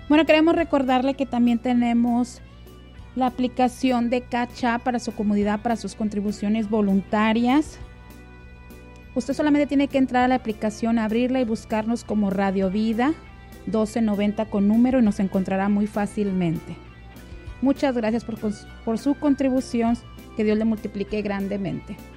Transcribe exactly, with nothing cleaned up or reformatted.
Bueno, queremos recordarle que también tenemos la aplicación de Cacha para su comodidad, para sus contribuciones voluntarias. Usted solamente tiene que entrar a la aplicación, abrirla y buscarnos como Radio Vida doce noventa con número y nos encontrará muy fácilmente. Muchas gracias por, por su contribución. Que Dios le multiplique grandemente.